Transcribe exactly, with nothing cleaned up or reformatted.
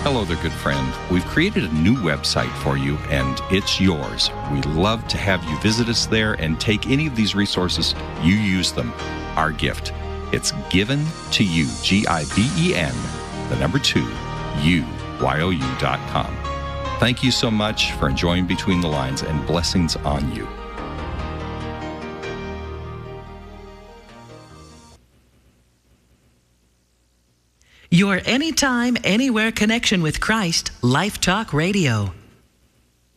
Hello there, good friend. We've created a new website for you, and it's yours. We'd love to have you visit us there and take any of these resources. You use them. Our gift. It's given to you, G I V E N, the number two, U Y O U dot com. Thank you so much for enjoying Between the Lines, and blessings on you. Your anytime, anywhere connection with Christ, Life Talk Radio.